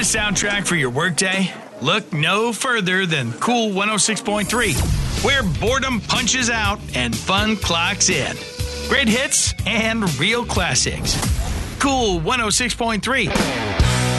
soundtrack for your workday? Look no further than Cool 106.3, where boredom punches out and fun clocks in. Great hits and real classics. Cool 106.3.